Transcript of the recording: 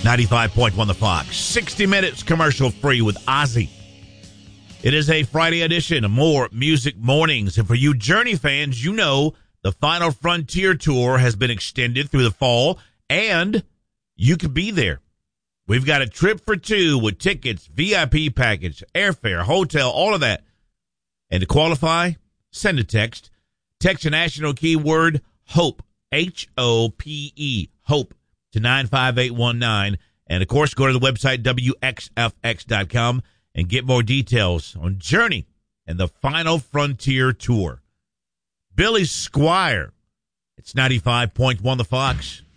95.1 The Fox. 60 minutes commercial free with Ozzy. It is a Friday edition of More Music Mornings. And for you Journey fans, you know the Final Frontier Tour has been extended through the fall, and you can be there. We've got a trip for two with tickets, VIP package, airfare, hotel, all of that. And to qualify, send a text. Text a national keyword HOPE, H-O-P-E, HOPE, to 95819. And, of course, go to the website WXFX.com and get more details on Journey and the Final Frontier Tour. Billy Squier, it's 95.1 The Fox.